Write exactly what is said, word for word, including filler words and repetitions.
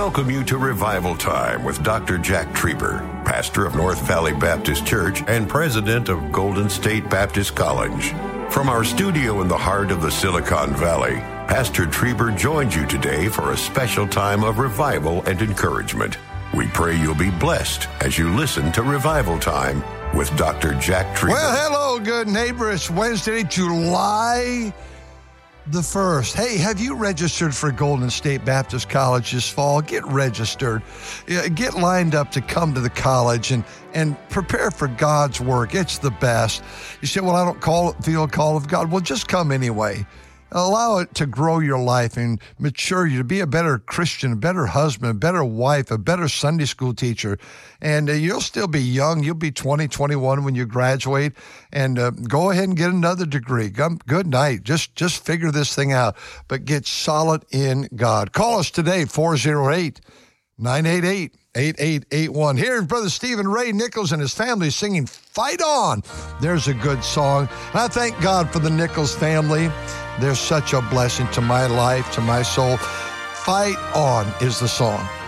welcome you to Revival Time with Doctor Jack Trieber, pastor of North Valley Baptist Church and president of Golden State Baptist College. From our studio in the heart of the Silicon Valley, Pastor Trieber joins you today for a special time of revival and encouragement. We pray you'll be blessed as you listen to Revival Time with Doctor Jack Trieber. Well, hello, good neighbor. It's Wednesday, July the first. Hey, have you registered for Golden State Baptist College this fall? Get registered. Get lined up to come to the college and, and prepare for God's work. It's the best. You say, well, I don't call it, feel a call of God. Well, just come anyway. Allow it to grow your life and mature you to be a better Christian, a better husband, a better wife, a better Sunday school teacher. And uh, you'll still be young. You'll be twenty, twenty-one when you graduate. And uh, go ahead and get another degree. Good night. Just just figure this thing out. But get solid in God. Call us today, four oh eight, nine eight eight, eight eight eight one. Here, Brother Stephen Ray Nichols and his family singing Fight On. There's a good song. And I thank God for the Nichols family. They're such a blessing to my life, to my soul. Fight On is the song.